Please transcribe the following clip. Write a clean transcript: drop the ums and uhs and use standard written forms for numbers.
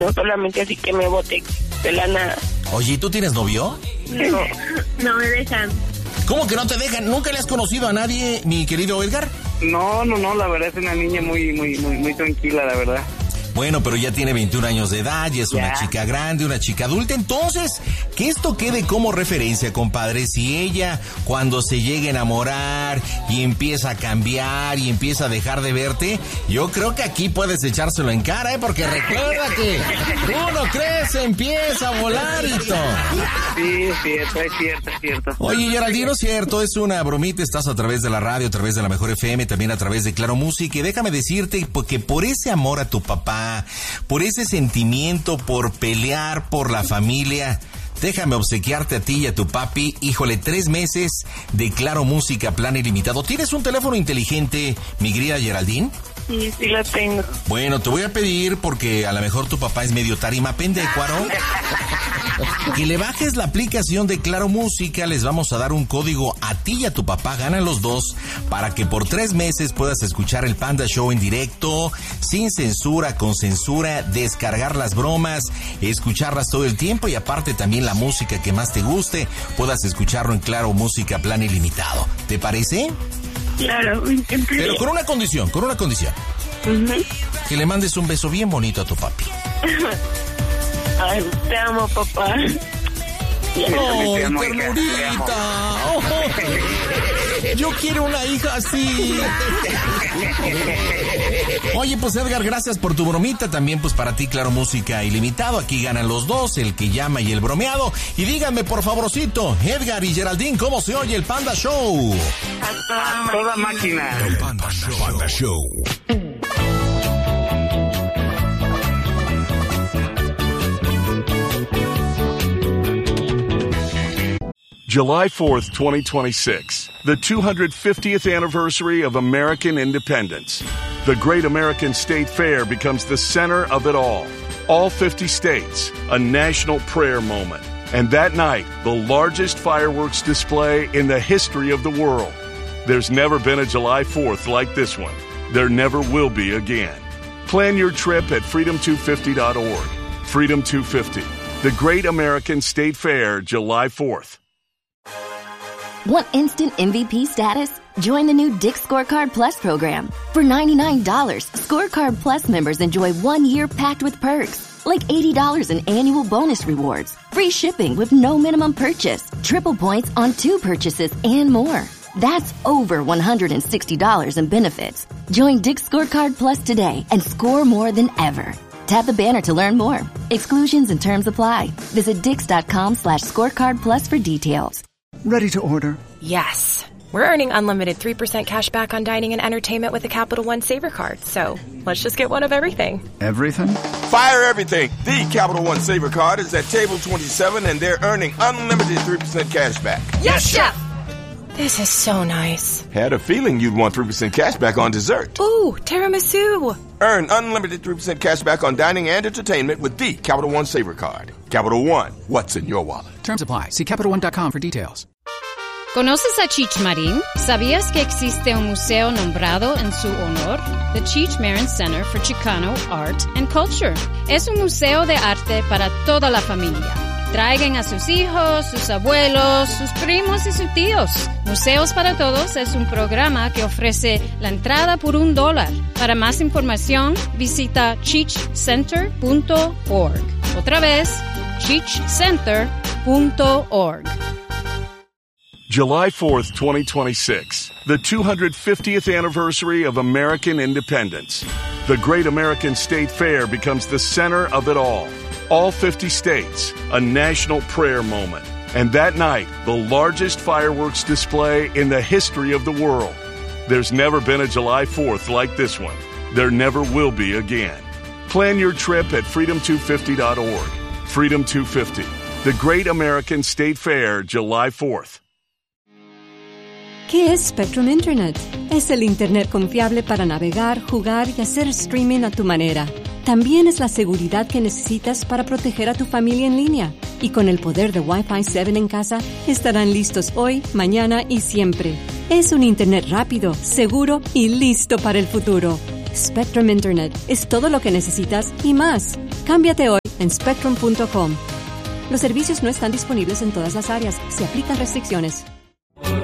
no solamente así que me bote de la nada. Oye, ¿y tú tienes novio? No me dejan. ¿Cómo que no te dejan? ¿Nunca le has conocido a nadie, mi querido Edgar? No, la verdad es una niña muy tranquila, la verdad. Bueno, pero ya tiene 21 años de edad, ya es una chica grande, una chica adulta. Entonces, que esto quede como referencia, compadre. Si ella, cuando se llegue a enamorar y empieza a cambiar y empieza a dejar de verte, yo creo que aquí puedes echárselo en cara, ¿eh? Porque recuerda que uno crece, empieza a volar y todo. Sí, es cierto. Oye, Geraldino, cierto, es una bromita. Estás a través de la radio, a través de la Mejor FM, también a través de Claro Música. Y déjame decirte que por ese amor a tu papá, por ese sentimiento, por pelear por la familia, déjame obsequiarte a ti y a tu papi, híjole, 3 meses de Claro Música, plan ilimitado. ¿Tienes un teléfono inteligente, mi querida Geraldine? Sí la tengo. Bueno, te voy a pedir, porque a lo mejor tu papá es medio tarima pendecuaro, que le bajes la aplicación de Claro Música. Les vamos a dar un código a ti y a tu papá, ganan los dos, para que por 3 meses puedas escuchar el Panda Show en directo, sin censura, con censura, descargar las bromas, escucharlas todo el tiempo, y aparte también la música que más te guste, puedas escucharlo en Claro Música, plan ilimitado. ¿Te parece? Claro, me encantaría. Pero con una condición. Uh-huh. Que le mandes un beso bien bonito a tu papi. Ay, te amo, papá. ¡Oh, ternurita! Oh, yo quiero una hija así. Oye, pues Edgar, gracias por tu bromita. También pues para ti, Claro Música ilimitado. Aquí ganan los dos, el que llama y el bromeado. Y díganme, por favorcito, Edgar y Geraldine, ¿cómo se oye el Panda Show? A toda máquina. El Panda Show. July 4th, 2026, the 250th anniversary of American independence. The Great American State Fair becomes the center of it all. All 50 states, a national prayer moment. And that night, the largest fireworks display in the history of the world. There's never been a July 4th like this one. There never will be again. Plan your trip at freedom250.org. Freedom 250, the Great American State Fair, July 4th. Want instant MVP status? Join the new Dick's Scorecard Plus program. For $99, Scorecard Plus members enjoy 1 year packed with perks, like $80 in annual bonus rewards, free shipping with no minimum purchase, triple points on 2 purchases, and more. That's over $160 in benefits. Join Dick's Scorecard Plus today and score more than ever. Tap the banner to learn more. Exclusions and terms apply. Visit dix.com/scorecard plus for details. Ready to order? Yes. We're earning unlimited 3% cash back on dining and entertainment with the Capital One Saver Card. So let's just get one of everything. Everything? Fire everything. The Capital One Saver Card is at table 27 and they're earning unlimited 3% cash back. Yes, Chef! This is so nice. Had a feeling you'd want 3% cash back on dessert. Ooh, tiramisu. Earn unlimited 3% cash back on dining and entertainment with the Capital One Saver Card. Capital One, what's in your wallet? Terms apply. See CapitalOne.com for details. ¿Conoces a Cheech Marin? ¿Sabías que existe un museo nombrado en su honor? The Cheech Marin Center for Chicano Art and Culture. Es un museo de arte para toda la familia. Traigan a sus hijos, sus abuelos, sus primos y sus tíos. Museos para Todos es un programa que ofrece la entrada por $1. Para más información, visita cheechcenter.org. Otra vez, cheechcenter.org. July 4th, 2026, the 250th anniversary of American independence. The Great American State Fair becomes the center of it all. All 50 states, a national prayer moment. And that night, the largest fireworks display in the history of the world. There's never been a July 4th like this one. There never will be again. Plan your trip at freedom250.org. Freedom 250, the Great American State Fair, July 4th. ¿Qué es Spectrum Internet? Es el Internet confiable para navegar, jugar y hacer streaming a tu manera. También es la seguridad que necesitas para proteger a tu familia en línea. Y con el poder de Wi-Fi 7 en casa, estarán listos hoy, mañana y siempre. Es un Internet rápido, seguro y listo para el futuro. Spectrum Internet es todo lo que necesitas y más. Cámbiate hoy en Spectrum.com. Los servicios no están disponibles en todas las áreas. Se aplican restricciones.